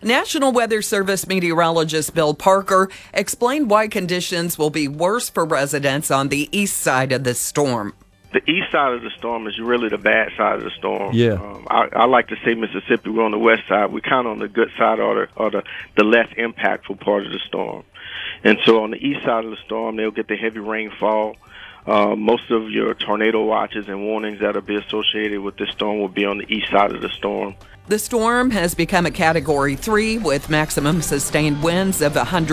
National Weather Service meteorologist Bill Parker explained why conditions will be worse for residents on the east side of the storm. The east side of the storm is really the bad side of the storm. Yeah. I like to say Mississippi, we're on the west side. We're kind of on the good side or the less impactful part of the storm. And so on the east side of the storm, they'll get the heavy rainfall. Most of your tornado watches and warnings that will be associated with this storm will be on the east side of the storm. The storm has become a Category 3 with maximum sustained winds of 100